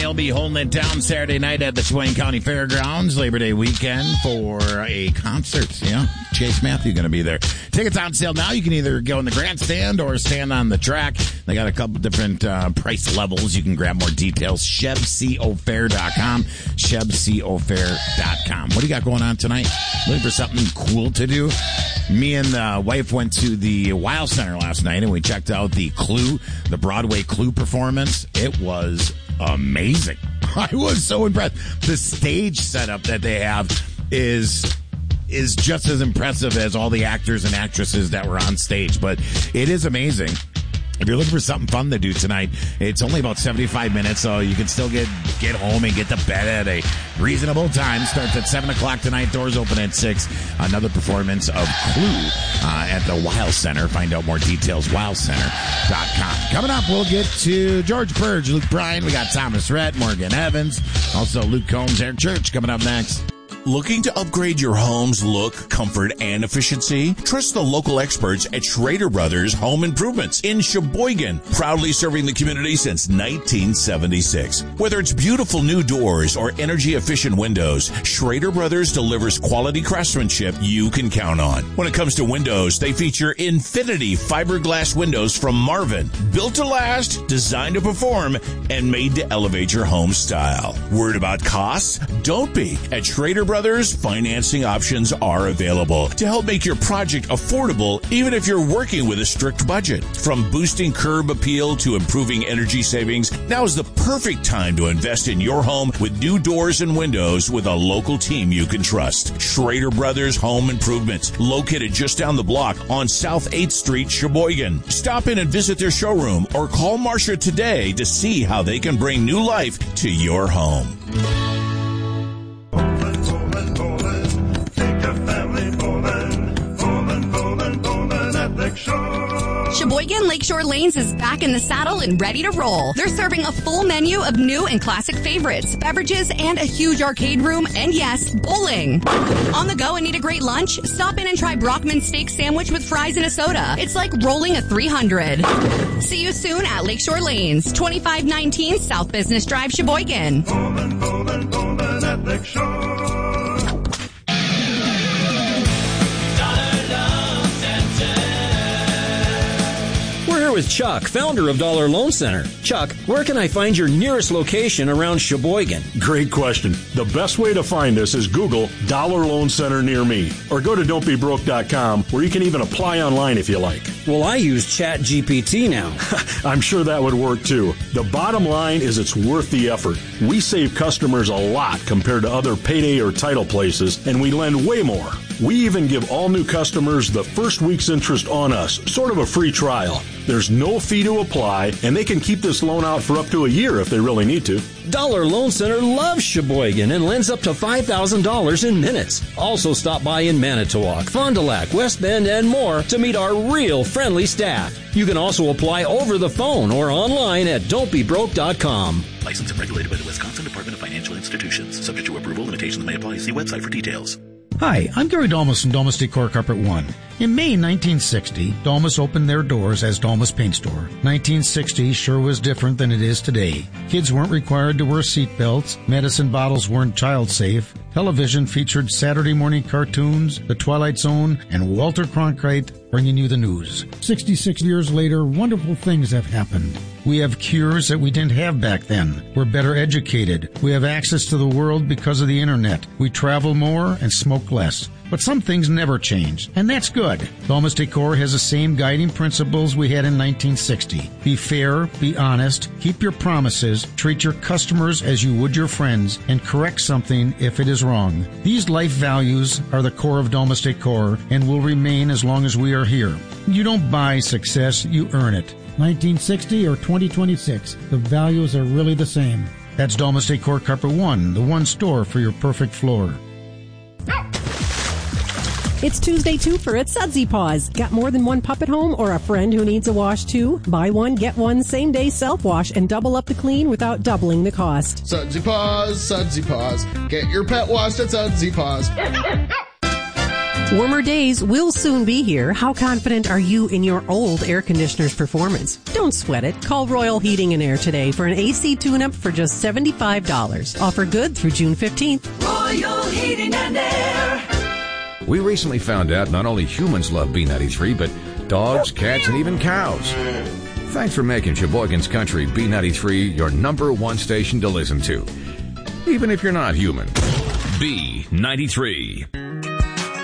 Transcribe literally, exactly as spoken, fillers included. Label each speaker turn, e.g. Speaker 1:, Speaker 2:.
Speaker 1: they'll be holding it down Saturday night at the Sheboygan County Fairgrounds, Labor Day weekend, for a concert. Yeah, Chase Matthew going to be there. Tickets on sale now. You can either go in the grandstand or stand on the track. They got a couple different uh, price levels. You can grab more details. Sheb Co Fair dot com. Sheb Co Fair dot com. What do you got going on tonight? Looking for something cool to do? Me and the wife went to the Wow Center last night, and we checked out the Clue, the Broadway Clue performance. It was amazing. I was so impressed. The stage setup that they have is is just as impressive as all the actors and actresses that were on stage, but it is amazing. If you're looking for something fun to do tonight, it's only about seventy-five minutes, so you can still get get home and get to bed at a reasonable time. Starts at seven o'clock tonight. Doors open at six. Another performance of Clue uh, at the Wow Center. Find out more details, wow center dot com. Coming up, we'll get to George Burge, Luke Bryan. We got Thomas Rhett, Morgan Evans. Also, Luke Combs, Eric Church coming up next.
Speaker 2: Looking to upgrade your home's look, comfort, and efficiency? Trust the local experts at Schrader Brothers Home Improvements in Sheboygan, proudly serving the community since nineteen seventy-six. Whether it's beautiful new doors or energy-efficient windows, Schrader Brothers delivers quality craftsmanship you can count on. When it comes to windows, they feature Infinity fiberglass windows from Marvin, built to last, designed to perform, and made to elevate your home style. Worried about costs? Don't be. At Schrader Brothers, financing options are available to help make your project affordable, even if you're working with a strict budget. From boosting curb appeal to improving energy savings, now is the perfect time to invest in your home with new doors and windows with a local team you can trust. Schrader Brothers Home Improvements, located just down the block on South eighth Street, Sheboygan. Stop in and visit their showroom or call Marcia today to see how they can bring new life to your home.
Speaker 3: Sheboygan Lakeshore Lanes is back in the saddle and ready to roll. They're serving a full menu of new and classic favorites, beverages, and a huge arcade room, and yes, bowling. On the go and need a great lunch? Stop in and try Brockman's steak sandwich with fries and a soda. It's like rolling a three hundred. See you soon at Lakeshore Lanes, twenty-five nineteen South Business Drive, Sheboygan.
Speaker 4: Bowling, bowling, bowling at Lakeshore.
Speaker 5: With Chuck, founder of Dollar Loan Center. Chuck, where can I find your nearest location around Sheboygan?
Speaker 6: Great question. The best way to find us is Google Dollar Loan Center near me, or go to don't be broke dot com, where you can even apply online if you like.
Speaker 5: Well, I use Chat G P T now.
Speaker 6: I'm sure that would work too. The bottom line is it's worth the effort. We save customers a lot compared to other payday or title places, and we lend way more. We even give all new customers the first week's interest on us, sort of a free trial. There's no fee to apply, and they can keep this loan out for up to a year if they really need to.
Speaker 5: Dollar Loan Center loves Sheboygan and lends up to five thousand dollars in minutes. Also stop by in Manitowoc, Fond du Lac, West Bend, and more to meet our real friendly staff. You can also apply over the phone or online at don't be broke dot com.
Speaker 7: Licensed and regulated by the Wisconsin Department of Financial Institutions. Subject to approval, limitations may apply. See website for details.
Speaker 8: Hi, I'm Gary Dolmas from Dolmas Decor Carpet One. In May nineteen sixty, Dolmas opened their doors as Dolmas Paint Store. nineteen sixty sure was different than it is today. Kids weren't required to wear seat belts, medicine bottles weren't child safe, television featured Saturday morning cartoons, The Twilight Zone, and Walter Cronkite bringing you the news. sixty-six years later, wonderful things have happened. We have cures that we didn't have back then. We're better educated. We have access to the world because of the internet. We travel more and smoke less. But some things never change, and that's good. Dolmas Decor has the same guiding principles we had in nineteen sixty. Be fair, be honest, keep your promises, treat your customers as you would your friends, and correct something if it is wrong. These life values are the core of Dolmas Decor and will remain as long as we are here. You don't buy success, you earn it. nineteen sixty or twenty twenty-six, the values are really the same. That's Dolmas Decor Carpet One, the one store for your perfect floor.
Speaker 9: It's Tuesday Twofer at Sudsy Paws. Got more than one pup at home or a friend who needs a wash too? Buy one, get one same-day self-wash and double up the clean without doubling the cost.
Speaker 10: Sudsy Paws, Sudsy Paws. Get your pet washed at Sudsy Paws.
Speaker 9: Warmer days will soon be here. How confident are you in your old air conditioner's performance? Don't sweat it. Call Royal Heating and Air today for an A C tune-up for just seventy-five dollars. Offer good through June fifteenth.
Speaker 4: Royal Heating and Air.
Speaker 10: We recently found out not only humans love B ninety-three, but dogs, cats, and even cows. Thanks for making Sheboygan's Country B ninety-three your number one station to listen to, even if you're not human.
Speaker 11: B ninety-three.